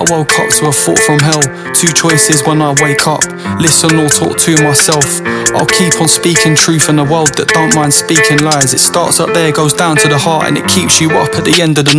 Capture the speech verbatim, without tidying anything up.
I woke up to a thought from hell. Two choices when I wake up: listen or talk to myself. I'll keep on speaking truth in a world that don't mind speaking lies. It starts up there, goes down to the heart, and it keeps you up at the end of the